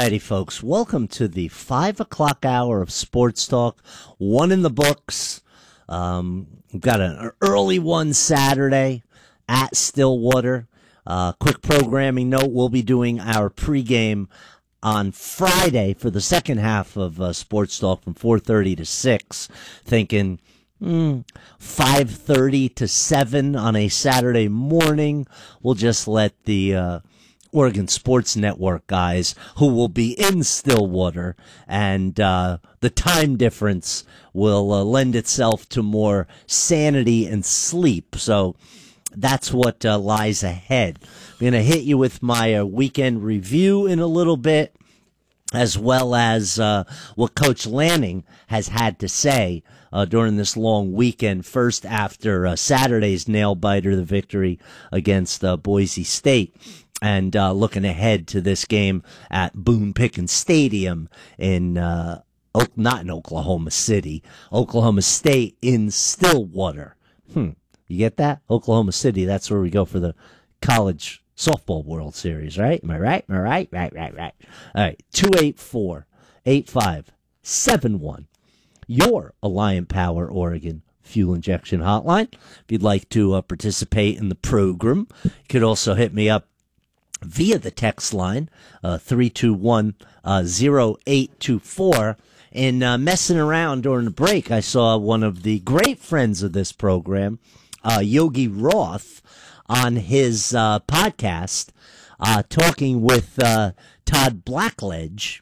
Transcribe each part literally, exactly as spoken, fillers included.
righty, folks. Welcome to the five o'clock hour of Sports Talk. One in the books. Um, we've got an early one Saturday at Stillwater. Uh, quick programming note, we'll be doing our pregame on Friday for the second half of uh, Sports Talk from four thirty to six. Thinking mm, five thirty to seven on a Saturday morning. We'll just let the uh, Oregon Sports Network guys who will be in Stillwater, and uh, the time difference will uh, lend itself to more sanity and sleep. So that's what uh, lies ahead. I'm going to hit you with my uh, weekend review in a little bit, as well as uh, what Coach Lanning has had to say uh, during this long weekend. First, after uh, Saturday's nail-biter, the victory against uh, Boise State. And uh, looking ahead to this game at Boone Pickens Stadium in, uh, o- not in Oklahoma City, Oklahoma State in Stillwater. Hmm. You get that? Oklahoma City, that's where we go for the college softball World Series, right? Am I right? Am I right? Right, right, right. All right. two eight four, eight five seven one. Your Alliant Power Oregon fuel injection hotline. If you'd like to uh, participate in the program, you could also hit me up via the text line, uh, three two one, zero eight two four. And uh, messing around during the break, I saw one of the great friends of this program, uh, Yogi Roth, on his uh, podcast, uh, talking with uh, Todd Blackledge.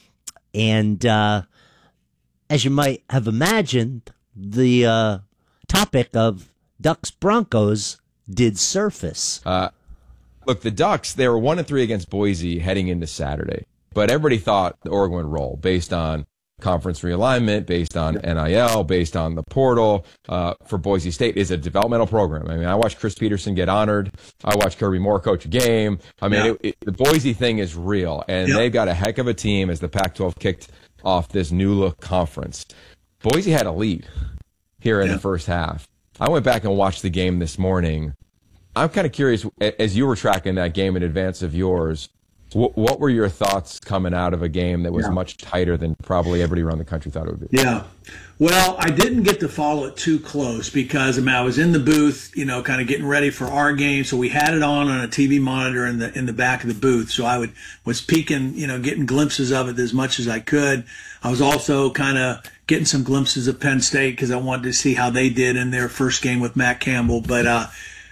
And uh, as you might have imagined, the uh, topic of Ducks Broncos did surface. Uh Look, the Ducks, they were one and three against Boise heading into Saturday, but everybody thought the Oregon would roll based on conference realignment, based on N I L, based on the portal. Uh, for Boise State is a developmental program. I mean, I watched Chris Peterson get honored. I watched Kirby Moore coach a game. I mean, yeah. it, it, the Boise thing is real, and yeah. they've got a heck of a team as the Pac twelve kicked off this new look conference. Boise had a lead here in yeah. the first half. I went back and watched the game this morning. I'm kind of curious, as you were tracking that game in advance of yours, what, what were your thoughts coming out of a game that was yeah. much tighter than probably everybody around the country thought it would be? Yeah. Well, I didn't get to follow it too close because I mean I was in the booth, you know, kind of getting ready for our game. So we had it on on a T V monitor in the in the back of the booth. So I would was peeking, you know, getting glimpses of it as much as I could. I was also kind of getting some glimpses of Penn State because I wanted to see how they did in their first game with Matt Campbell. But uh,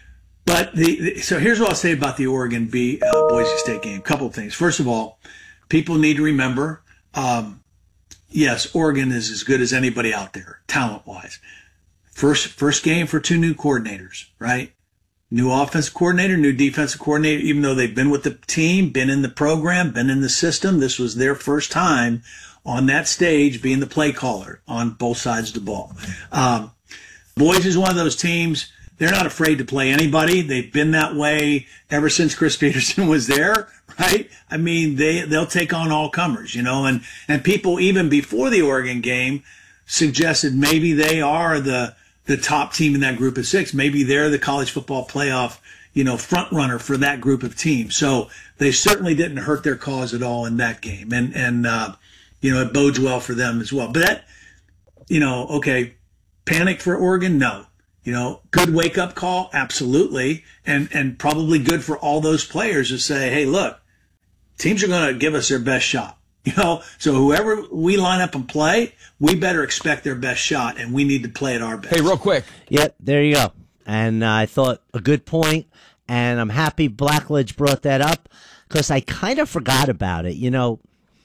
But the, the so here's what I'll say about the Oregon B uh, Boise State game. A couple of things. First of all, people need to remember, um, yes, Oregon is as good as anybody out there, talent-wise. First first game for two new coordinators, right? New offensive coordinator, new defensive coordinator. Even though they've been with the team, been in the program, been in the system, this was their first time on that stage being the play caller on both sides of the ball. Um, Boise is one of those teams. They're not afraid to play anybody. They've been that way ever since Chris Peterson was there, right? I mean, they, they'll take on all comers, you know, and, and people even before the Oregon game suggested maybe they are the, the top team in that group of six. Maybe they're the college football playoff, you know, front runner for that group of teams. So they certainly didn't hurt their cause at all in that game. And, and, uh, you know, it bodes well for them as well. But that, you know, okay, panic for Oregon? No. You know, good wake-up call, absolutely, and and probably good for all those players to say, hey, look, teams are going to give us their best shot. You know, so whoever we line up and play, we better expect their best shot, and we need to play at our best. Hey, real quick. Yep, there you go. And uh, I thought a good point, and I'm happy Blackledge brought that up because I kind of forgot about it. You know,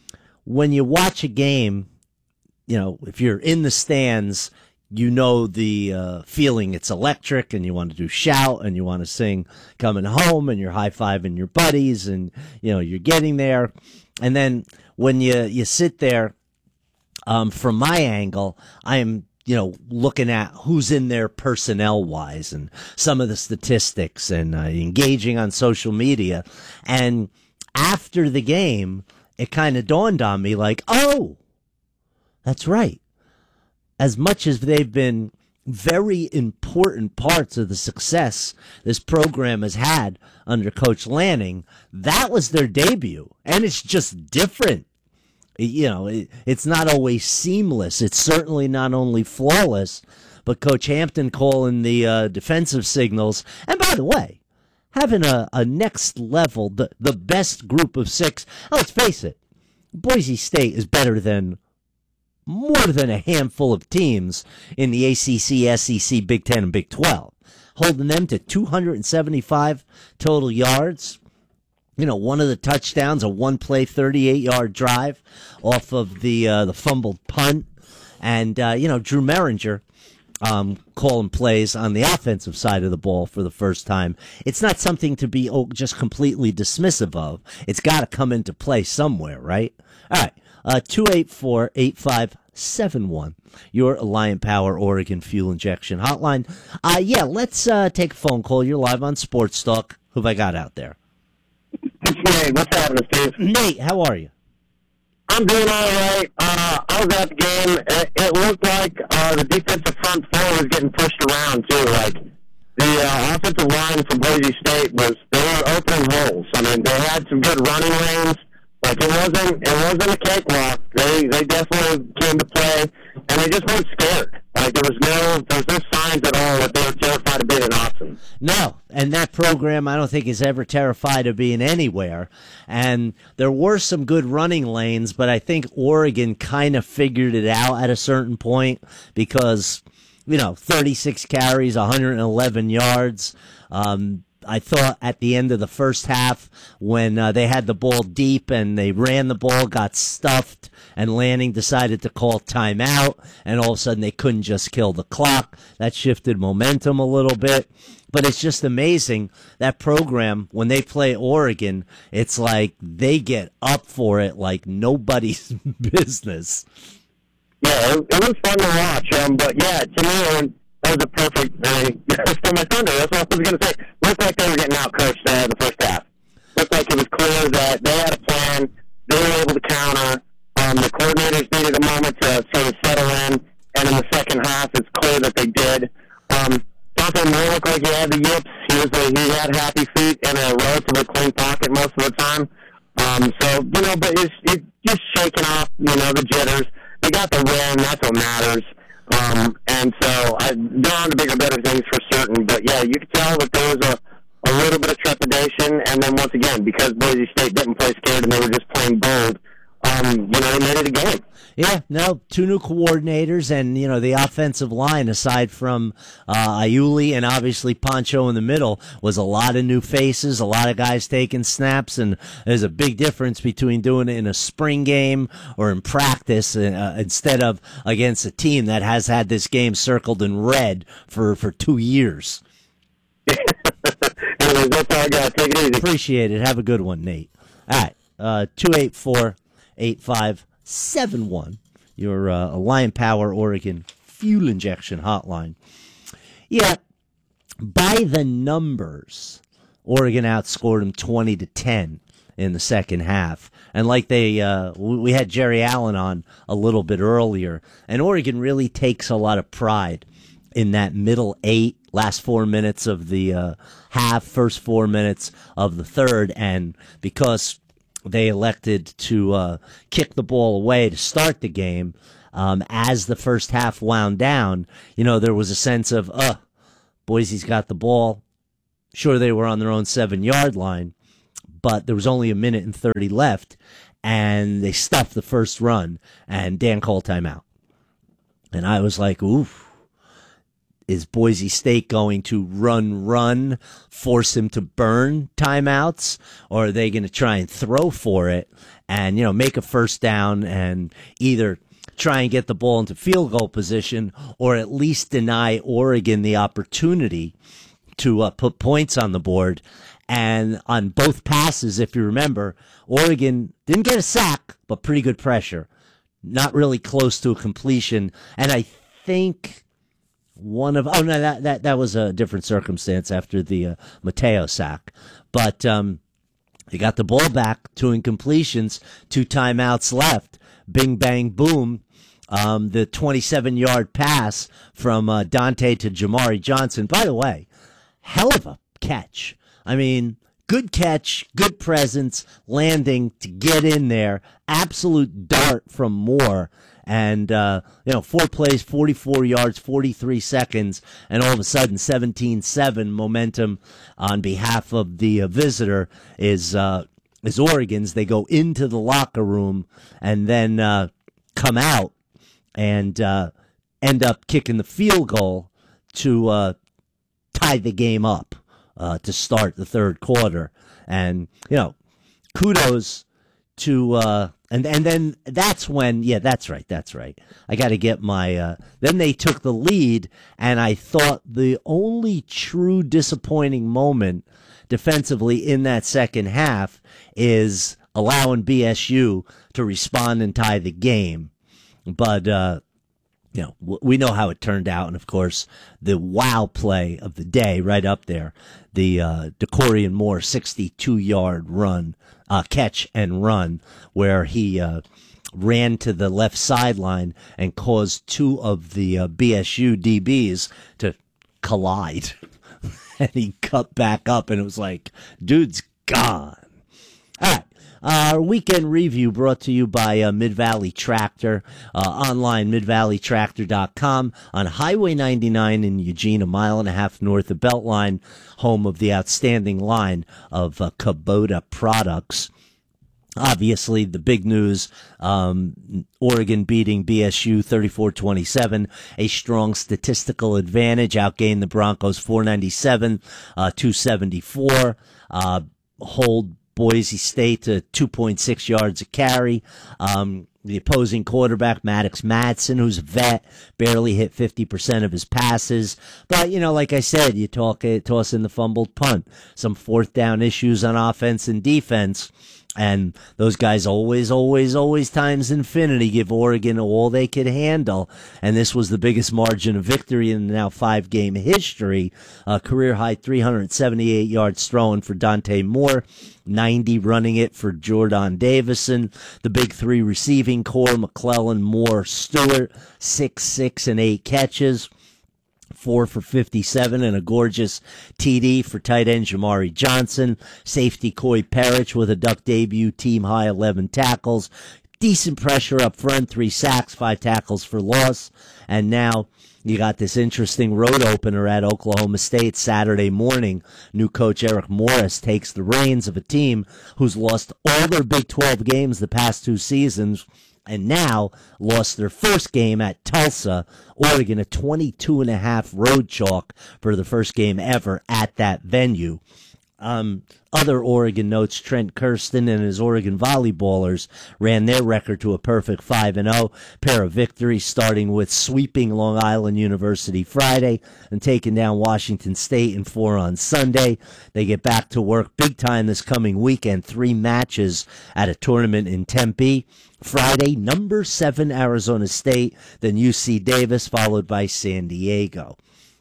when you watch a game, you know, if you're in the stands, you know the uh, feeling. It's electric, and you want to do shout, and you want to sing coming home, and you're high-fiving your buddies, and, you know, you're getting there. And then when you, you sit there, um, from my angle, I'm, you know, looking at who's in there personnel-wise and some of the statistics and uh, engaging on social media. And after the game, it kind of dawned on me like, oh, that's right. As much as they've been very important parts of the success this program has had under Coach Lanning. That was their debut, and it's just different. You know, it, it's not always seamless. It's certainly not only flawless, but Coach Hampton calling the uh, defensive signals. And by the way, having a, a next level, the, the best group of six, let's face it, Boise State is better than more than a handful of teams in the A C C, S E C, Big Ten, and Big twelve, holding them to two hundred seventy-five total yards. You know, one of the touchdowns, a one-play, thirty-eight-yard drive off of the uh, the fumbled punt. And, uh, you know, Drew Meringer um, calling plays on the offensive side of the ball for the first time. It's not something to be oh, just completely dismissive of. It's got to come into play somewhere, right? All right. Uh, two eight four, eight five seven one, your Alliant Power Oregon Fuel Injection Hotline. Uh, yeah, let's uh, take a phone call. You're live on Sports Talk. Who have I got out there? It's Nate. What's happening, Steve? Nate, how are you? I'm doing all right. Uh, I was at the game. It, it looked like uh, the defensive front four was getting pushed around, too. Like, the uh, offensive line for Boise State was, they were opening holes. I mean, they had some good running lanes. Like, it wasn't, it wasn't a cakewalk. They, they definitely came to play, and they just weren't scared. Like, there was no, there was no signs at all that they were terrified of being in Austin. No, and that program I don't think is ever terrified of being anywhere. And there were some good running lanes, but I think Oregon kind of figured it out at a certain point because, you know, thirty-six carries, one hundred eleven yards. Um, I thought at the end of the first half when uh, they had the ball deep and they ran the ball, got stuffed, and Lanning decided to call timeout, and all of a sudden they couldn't just kill the clock. That shifted momentum a little bit. But it's just amazing, that program, when they play Oregon, it's like they get up for it like nobody's business. Yeah, it, it was fun to watch. Um, but, yeah, to me, that was a perfect uh, for my Thunder. That's what I was going to say. Looked like they were getting out-coached uh, the first half. Looked like it was clear that they had a plan. They were able to counter. Um, the coordinators needed a moment to sort of settle in. And in the second half, it's clear that they did. Um, Dante Moore looked like he had the yips. He, was a, he had happy feet and a relatively clean pocket most of the time. Um, so, you know, but it's, it's just shaking off, you know, the jitters. They got the win. That's what matters. Um, and so I, they're on to bigger, better things for certain. But, yeah, you could tell that there was a, a little bit of trepidation. And then, once again, because Boise State didn't play scared and they were just playing bold, um, you know, they made it a game. Yeah, no, two new coordinators and, you know, the offensive line, aside from uh, Iuli and obviously Poncho in the middle, was a lot of new faces, a lot of guys taking snaps, and there's a big difference between doing it in a spring game or in practice uh, instead of against a team that has had this game circled in red for, for two years. Anyways, that's all I got. Take it easy. Appreciate it. Have a good one, Nate. All right, uh, two eight four, eight five seven one, your uh, Alliant Power Oregon Fuel Injection Hotline. Yeah, by the numbers, Oregon outscored them twenty to ten in the second half. And like they, uh, we had Jerry Allen on a little bit earlier, and Oregon really takes a lot of pride in that middle eight, last four minutes of the uh, half, first four minutes of the third, and because they elected to uh, kick the ball away to start the game, um, as the first half wound down, you know, there was a sense of, uh, Boise's got the ball. Sure, they were on their own seven-yard line, but there was only a minute and thirty left, and they stuffed the first run, and Dan called timeout. And I was like, oof. Is Boise State going to run, run, force him to burn timeouts, or are they going to try and throw for it and, you know, make a first down and either try and get the ball into field goal position or at least deny Oregon the opportunity to uh, put points on the board? And on both passes, if you remember, Oregon didn't get a sack, but pretty good pressure. Not really close to a completion. And I think one of, oh no, that, that, that was a different circumstance after the uh, Mateo sack. But um, they got the ball back, two incompletions, two timeouts left. Bing, bang, boom. Um, the twenty-seven-yard pass from uh, Dante to Jamari Johnson. By the way, hell of a catch. I mean, good catch, good presence, landing to get in there. Absolute dart from Moore. And, uh, you know, four plays, forty-four yards, forty-three seconds, and all of a sudden seventeen seven momentum on behalf of the uh, visitor is, uh, is Oregon's. They go into the locker room and then, uh, come out and, uh, end up kicking the field goal to, uh, tie the game up, uh, to start the third quarter. And, you know, kudos to, uh, And and then that's when, yeah, that's right, that's right. I got to get my, uh, then they took the lead, and I thought the only true disappointing moment defensively in that second half is allowing B S U to respond and tie the game. But, uh, you know, we know how it turned out. And, of course, the wow play of the day right up there, the uh, DeCorian Moore sixty-two-yard run, uh, catch and run, where he uh, ran to the left sideline and caused two of the uh, B S U D Bs to collide. And he cut back up, and it was like, dude's gone. All right. Our weekend review brought to you by uh, Mid-Valley Tractor, uh, online mid valley tractor dot com, on Highway ninety-nine in Eugene, a mile and a half north of Beltline, home of the outstanding line of uh, Kubota products. Obviously, the big news, um, Oregon beating B S U thirty-four twenty-seven, a strong statistical advantage, outgained the Broncos four ninety-seven, uh, two seventy-four, uh, hold Boise State to two point six yards a carry. Um, the opposing quarterback, Maddox Madsen, who's a vet, barely hit fifty percent of his passes. But, you know, like I said, you talk, toss in the fumbled punt, some fourth down issues on offense and defense. And those guys always, always, always times infinity give Oregon all they could handle. And this was the biggest margin of victory in the now five-game history. Uh, career-high three hundred seventy-eight yards throwing for Dante Moore, ninety running it for Jordan Davison. The big three receiving core, McClellan, Moore, Stewart, six, six, and eight catches. Four for fifty-seven and a gorgeous T D for tight end Jamari Johnson. Safety Coy Perich with a Duck debut, team high eleven tackles. Decent pressure up front, three sacks, five tackles for loss. And now you got this interesting road opener at Oklahoma State Saturday morning. New coach Eric Morris takes the reins of a team who's lost all their Big twelve games the past two seasons, and now lost their first game at Tulsa, Oregon, a twenty-two and a half road chalk for the first game ever at that venue. Um, other Oregon notes, Trent Kirsten and his Oregon volleyballers ran their record to a perfect five and oh, pair of victories, starting with sweeping Long Island University Friday and taking down Washington State in four on Sunday. They get back to work big time this coming weekend, three matches at a tournament in Tempe. Friday, number seven Arizona State, then U C Davis, followed by San Diego.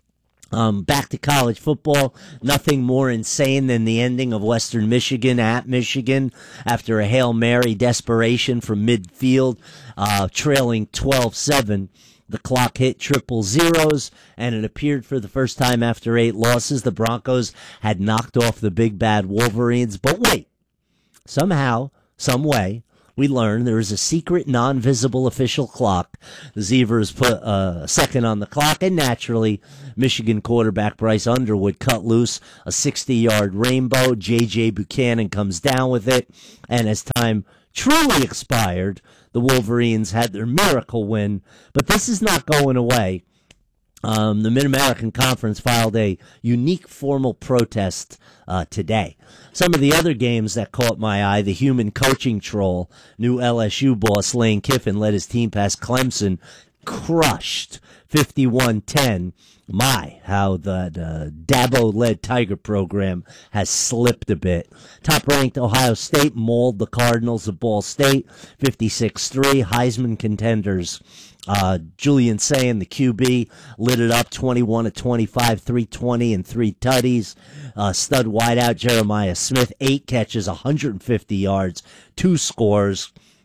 Um, back to college football, nothing more insane than the ending of Western Michigan at Michigan after a Hail Mary desperation from midfield, uh, trailing twelve seven. The clock hit triple zeros, and it appeared for the first time after eight losses the Broncos had knocked off the big bad Wolverines. But wait, somehow, some way, we learned there is a secret, non-visible official clock. The Zebras put a second on the clock, and naturally, Michigan quarterback Bryce Underwood cut loose a sixty-yard rainbow. J J Buchanan comes down with it, and as time truly expired, the Wolverines had their miracle win. But this is not going away. Um, the Mid-American Conference filed a unique formal protest uh, today. Some of the other games that caught my eye, the human coaching troll, new L S U boss Lane Kiffin led his team past Clemson, crushed fifty-one ten. My, how the uh, Dabo-led Tiger program has slipped a bit. Top-ranked Ohio State mauled the Cardinals of Ball State, fifty-six three. Heisman contenders Uh, Julian Sayin, the Q B, lit it up twenty-one to twenty-five, three twenty, and three tutties. Uh, stud wideout Jeremiah Smith, eight catches, one hundred fifty yards, two scores.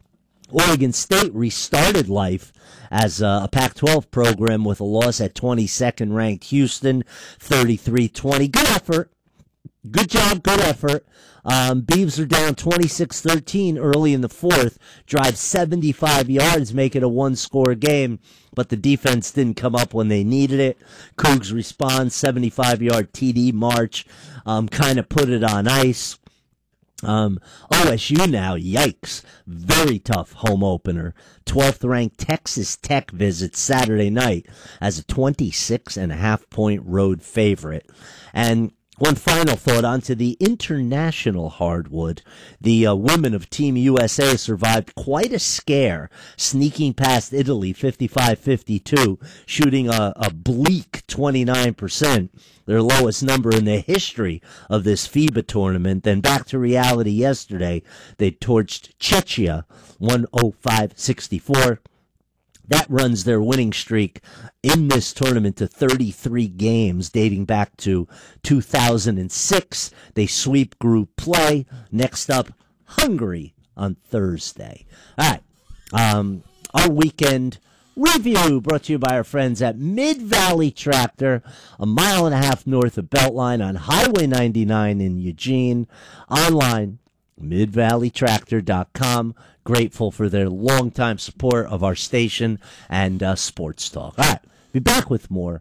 Oregon State restarted life as a Pac twelve program with a loss at twenty-second ranked Houston, thirty-three twenty. Good effort. Good job, good effort. Um, Beavs are down twenty-six thirteen early in the fourth, drive seventy-five yards, make it a one-score game, but the defense didn't come up when they needed it. Cougs respond, seventy-five-yard T D march, um, kind of put it on ice. Um, O S U now, yikes, very tough home opener. twelfth ranked Texas Tech visits Saturday night as a twenty-six and a half point road favorite. And one final thought onto the international hardwood. The uh, women of Team U S A survived quite a scare, sneaking past Italy fifty-five fifty-two, shooting a, a bleak twenty-nine percent, their lowest number in the history of this FIBA tournament. Then back to reality yesterday, they torched Czechia one oh five sixty-four. That runs their winning streak in this tournament to thirty-three games dating back to two thousand six. They sweep group play. Next up, Hungary on Thursday. All right. Um, our weekend review brought to you by our friends at Mid-Valley Tractor, a mile and a half north of Beltline on Highway ninety-nine in Eugene. Online, mid valley tractor dot com. Grateful for their longtime support of our station and uh, sports talk. All right, be back with more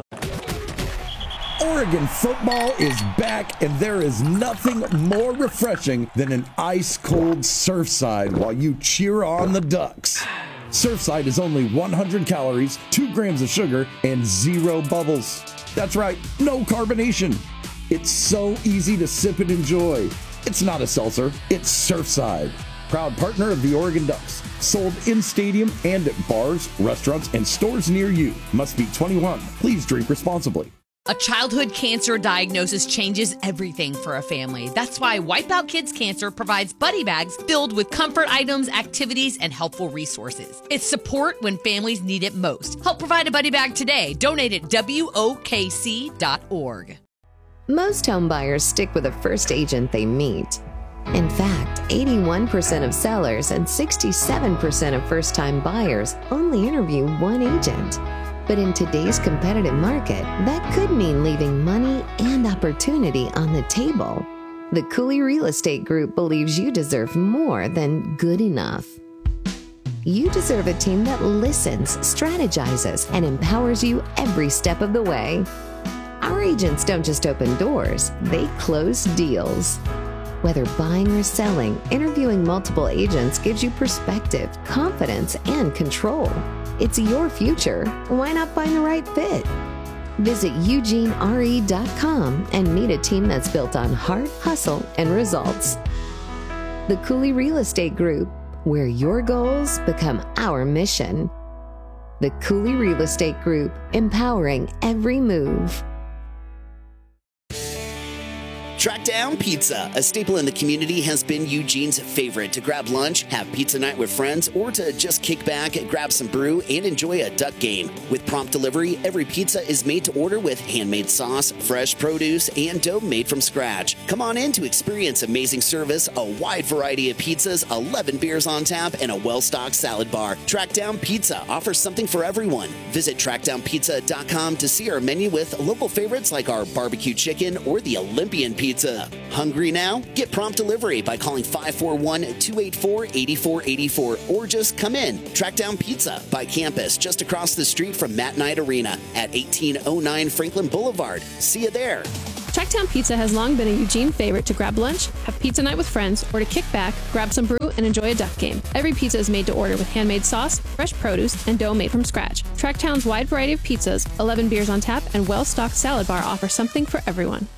ninety-five. Oregon football is back, and there is nothing more refreshing than an ice-cold Surfside while you cheer on the Ducks. Surfside is only one hundred calories, two grams of sugar, and zero bubbles. That's right, no carbonation. It's so easy to sip and enjoy. It's not a seltzer, it's Surfside. Proud partner of the Oregon Ducks. Sold in stadium and at bars, restaurants, and stores near you. Must be twenty-one. Please drink responsibly. A childhood cancer diagnosis changes everything for a family. That's why Wipeout Kids Cancer provides buddy bags filled with comfort items, activities, and helpful resources. It's support when families need it most. Help provide a buddy bag today. Donate at W O K C dot org. Most home buyers stick with the first agent they meet. In fact, eighty-one percent of sellers and sixty-seven percent of first-time buyers only interview one agent. But in today's competitive market, that could mean leaving money and opportunity on the table. The Cooley Real Estate Group believes you deserve more than good enough. You deserve a team that listens, strategizes, and empowers you every step of the way. Our agents don't just open doors, they close deals. Whether buying or selling, interviewing multiple agents gives you perspective, confidence, and control. It's your future. Why not find the right fit? Visit Eugene R E dot com and meet a team that's built on heart, hustle, and results. The Cooley Real Estate Group, where your goals become our mission. The Cooley Real Estate Group, empowering every move. Trackdown Pizza, a staple in the community, has been Eugene's favorite to grab lunch, have pizza night with friends, or to just kick back, grab some brew, and enjoy a duck game. With prompt delivery, every pizza is made to order with handmade sauce, fresh produce, and dough made from scratch. Come on in to experience amazing service, a wide variety of pizzas, eleven beers on tap, and a well-stocked salad bar. Trackdown Pizza offers something for everyone. Visit trackdown pizza dot com to see our menu with local favorites like our barbecue chicken or the Olympian pizza. Pizza. Hungry now? Get prompt delivery by calling five four one, two eight four, eight four eight four or just come in. Trackdown Pizza by campus just across the street from Matt Knight Arena at eighteen oh nine Franklin Boulevard. See you there. Tracktown Pizza has long been a Eugene favorite to grab lunch, have pizza night with friends, or to kick back, grab some brew, and enjoy a duck game. Every pizza is made to order with handmade sauce, fresh produce, and dough made from scratch. Tracktown's wide variety of pizzas, eleven beers on tap, and well-stocked salad bar offer something for everyone.